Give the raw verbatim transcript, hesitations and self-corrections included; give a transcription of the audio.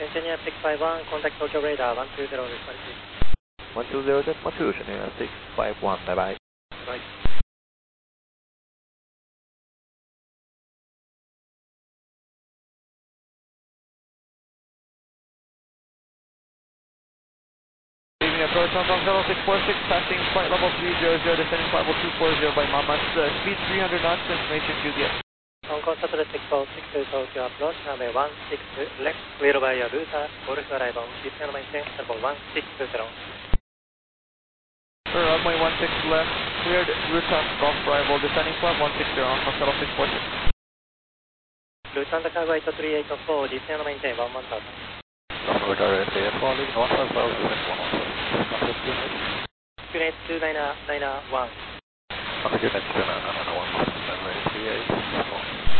Engineer six five one, contact Tokyo radar one two zero, respond please. one two zero, Delta two, Engineer six five one, bye bye. Right. Leaving approach on from zero six four six, passing flight level three zero zero, descending flight level two four zero by Mamas, uh, speed three hundred knots, information Juliet. On contact six four six to Tokyo approach, runway one six left, wheel by your router, Golf arrival, descend maintain, level one six zero. For runway one six left, cleared route on Golf arrival, descending flight one six zero, on contact six four six. Route on the cargo eight three eight four, descend maintain one one thousand. Northward R S A F, falling one five five, descend one one thousand. Unit two nine nine one. Unit two nine nine one, descend three eight.